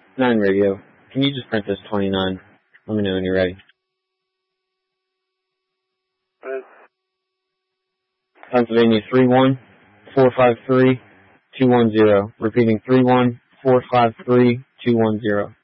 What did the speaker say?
9 radio. Can you just print this 29? Let me know when you're ready. Pennsylvania 31453-210. Repeating 31453-210.